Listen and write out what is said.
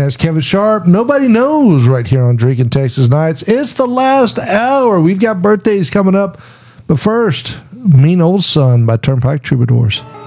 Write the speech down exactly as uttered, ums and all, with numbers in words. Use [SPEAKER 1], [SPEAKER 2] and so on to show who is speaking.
[SPEAKER 1] That's Kevin Sharp. Nobody knows right here on Drinking Texas Nights. It's the last hour. We've got birthdays coming up. But first, Mean Old Son by Turnpike Troubadours.